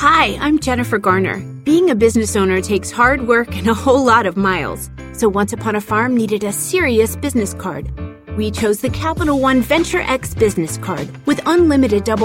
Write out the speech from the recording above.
Hi, I'm Jennifer Garner. Being a business owner takes hard work and a whole lot of miles. So Once Upon a Farm needed a serious business card. We chose the Capital One Venture X business card with unlimited double